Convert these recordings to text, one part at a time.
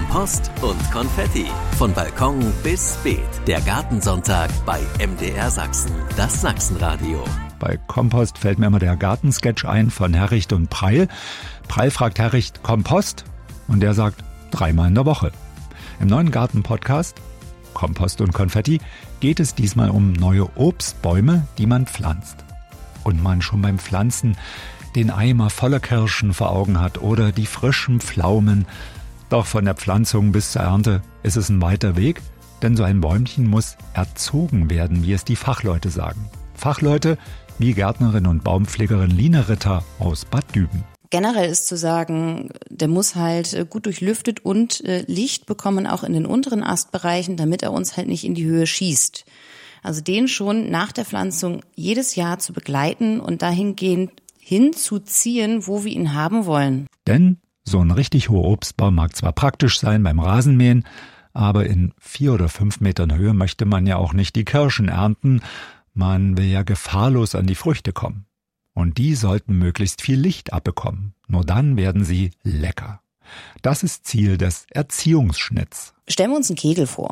Kompost und Konfetti. Von Balkon bis Beet. Der Gartensonntag bei MDR Sachsen. Das Sachsenradio. Bei Kompost fällt mir immer der Gartensketch ein von Herricht und Preil. Preil fragt Herricht, Kompost? Und der sagt, 3-mal in der Woche. Im neuen Garten-Podcast Kompost und Konfetti geht es diesmal um neue Obstbäume, die man pflanzt. Und man schon beim Pflanzen den Eimer voller Kirschen vor Augen hat oder die frischen Pflaumen. Doch von der Pflanzung bis zur Ernte ist es ein weiter Weg, denn so ein Bäumchen muss erzogen werden, wie es die Fachleute sagen. Fachleute wie Gärtnerin und Baumpflegerin Line Ritter aus Bad Düben. Generell ist zu sagen, der muss halt gut durchlüftet und Licht bekommen, auch in den unteren Astbereichen, damit er uns halt nicht in die Höhe schießt. Also den schon nach der Pflanzung jedes Jahr zu begleiten und dahingehend hinzuziehen, wo wir ihn haben wollen. Denn so ein richtig hoher Obstbaum mag zwar praktisch sein beim Rasenmähen, aber in 4 oder 5 Metern Höhe möchte man ja auch nicht die Kirschen ernten. Man will ja gefahrlos an die Früchte kommen. Und die sollten möglichst viel Licht abbekommen. Nur dann werden sie lecker. Das ist Ziel des Erziehungsschnitts. Stellen wir uns einen Kegel vor.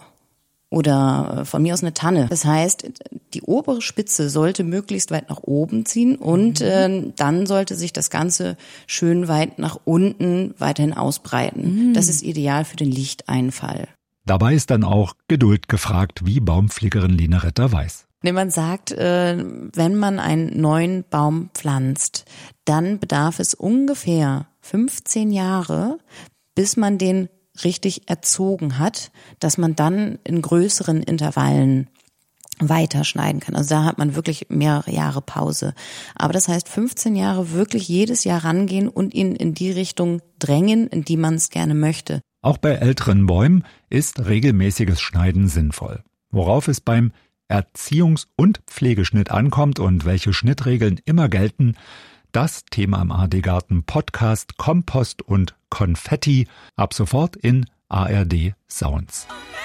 Oder von mir aus eine Tanne. Das heißt, die obere Spitze sollte möglichst weit nach oben ziehen und dann sollte sich das Ganze schön weit nach unten weiterhin ausbreiten. Das ist ideal für den Lichteinfall. Dabei ist dann auch Geduld gefragt, wie Baumpflegerin Line Ritter weiß. Man sagt, wenn man einen neuen Baum pflanzt, dann bedarf es ungefähr 15 Jahre, bis man den richtig erzogen hat, dass man dann in größeren Intervallen weiterschneiden kann. Also da hat man wirklich mehrere Jahre Pause. Aber das heißt 15 Jahre wirklich jedes Jahr rangehen und ihn in die Richtung drängen, in die man es gerne möchte. Auch bei älteren Bäumen ist regelmäßiges Schneiden sinnvoll. Worauf es beim Erziehungs- und Pflegeschnitt ankommt und welche Schnittregeln immer gelten, das Thema im ARD-Garten-Podcast Kompost und Konfetti ab sofort in ARD Sounds.